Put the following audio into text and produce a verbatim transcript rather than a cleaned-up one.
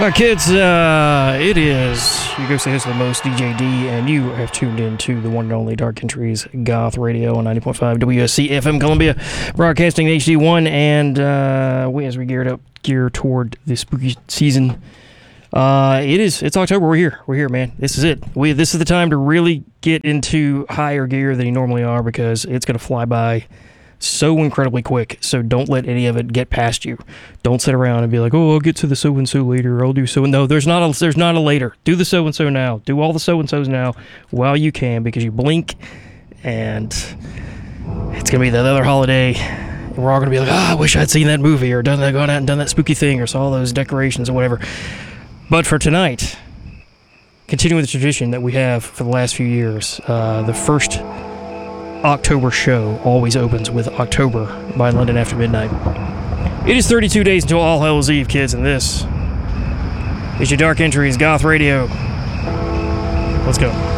All right, kids, uh, it is your go say host of the most, D J D, and you have tuned in to the one and only Dark Entries Goth Radio on ninety point five W S C F M Columbia, broadcasting H D one, and uh, we, as we geared up, gear toward the spooky season, uh, it is, it's October, we're here, we're here, man, this is it. We This is the time to really get into higher gear than you normally are, because it's going to fly by so incredibly quick, so don't let any of it get past you. Don't sit around and be like, oh, I'll get to the so-and-so later, I'll do so. No, there's not a, there's not a later. Do the so-and-so now. Do all the so-and-sos now while you can, because you blink, and it's going to be that other holiday, and we're all going to be like, oh, I wish I'd seen that movie, or done that, gone out and done that spooky thing, or saw those decorations, or whatever. But for tonight, continuing the tradition that we have for the last few years, uh, the first October show always opens with October by London After Midnight. It is thirty-two days until All Hallows Eve, kids, and this is your Dark Entries Goth Radio. Let's go.